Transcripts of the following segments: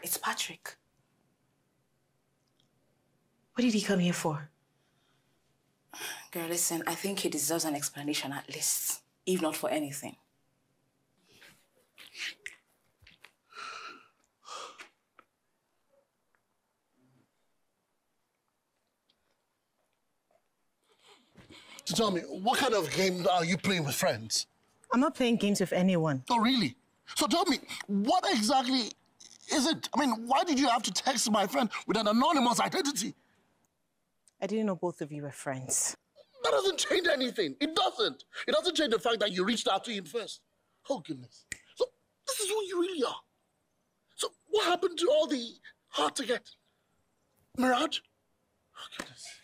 It's Patrick. What did he come here for? Girl, listen, I think he deserves an explanation at least, if not for anything. So tell me, what kind of game are you playing with friends? I'm not playing games with anyone. Oh, really? So tell me, what exactly is it? I mean, why did you have to text my friend with an anonymous identity? I didn't know both of you were friends. That doesn't change anything. It doesn't. It doesn't change the fact that you reached out to him first. Oh, goodness. So this is who you really are. So what happened to all the hard to get? Mirage? Oh, goodness.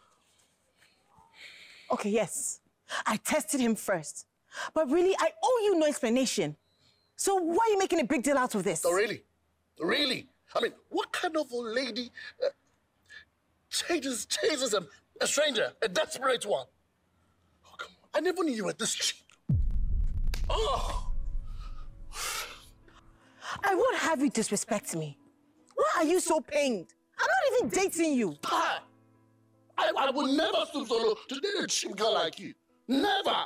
Okay, yes. I tested him first. But really, I owe you no explanation. So why are you making a big deal out of this? Oh, really? Really? I mean, what kind of a lady chases a stranger, a desperate one? Oh, come on. I never knew you were this cheap. Oh! I won't have you disrespect me. Why are you so pained? I'm not even dating you. I would never stoop so low to date a cheap girl like you. Never!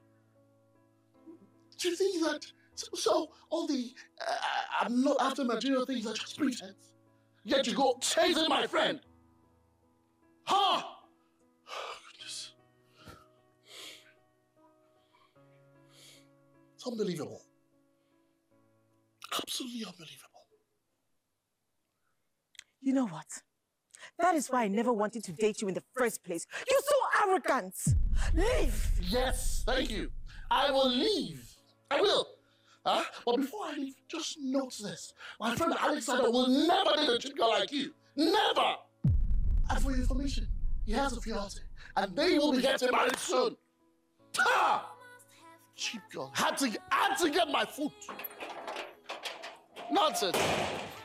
Do you think that... So all the I'm not after material things are just pretense? Yet you go chasing my friend? Huh? Oh, goodness. It's unbelievable. Absolutely unbelievable. You know what? That is why I never wanted to date you in the first place. You're so arrogant! Leave! Yes, thank you. I will leave. I will. But before I leave, just note this. My friend Alexander will never date a cheap girl like you. Never! And for your information, he has a fiancé. And they will be getting married soon. Ha! Cheap girl. Had to get my foot. Nonsense.